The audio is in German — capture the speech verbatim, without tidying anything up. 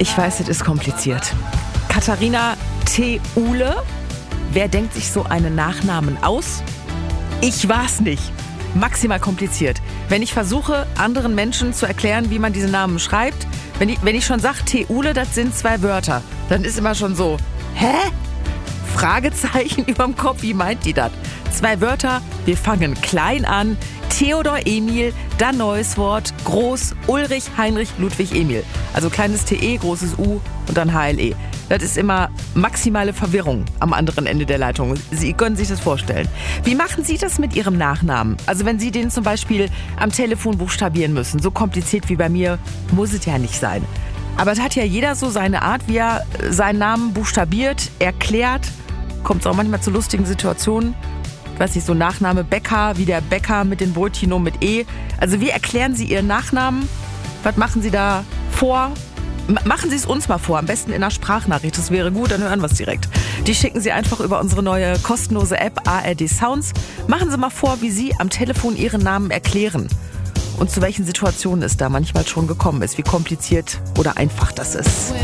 Ich weiß, es ist kompliziert. Katharina Theule. Wer denkt sich so einen Nachnamen aus? Ich war's nicht. Maximal kompliziert. Wenn ich versuche, anderen Menschen zu erklären, wie man diese Namen schreibt, wenn ich, wenn ich schon sage, Theule, das sind zwei Wörter, dann ist immer schon so, hä? Fragezeichen überm Kopf, wie meint die das? Zwei Wörter, wir fangen klein an. Theodor Emil, dann neues Wort, groß, Ulrich, Heinrich, Ludwig, Emil. Also kleines T E, großes U und dann H L E. Das ist immer maximale Verwirrung am anderen Ende der Leitung. Sie können sich das vorstellen. Wie machen Sie das mit Ihrem Nachnamen? Also wenn Sie den zum Beispiel am Telefon buchstabieren müssen, so kompliziert wie bei mir, muss es ja nicht sein. Aber es hat ja jeder so seine Art, wie er seinen Namen buchstabiert, erklärt. Kommt es auch manchmal zu lustigen Situationen. Ich weiß nicht, so Nachname Bäcker, wie der Bäcker mit den Brötchen nur mit E. Also wie erklären Sie Ihren Nachnamen? Was machen Sie da vor? M- machen Sie es uns mal vor, am besten in einer Sprachnachricht. Das wäre gut, dann hören wir es direkt. Die schicken Sie einfach über unsere neue kostenlose App A R D Sounds. Machen Sie mal vor, wie Sie am Telefon Ihren Namen erklären. Und zu welchen Situationen es da manchmal schon gekommen ist, wie kompliziert oder einfach das ist.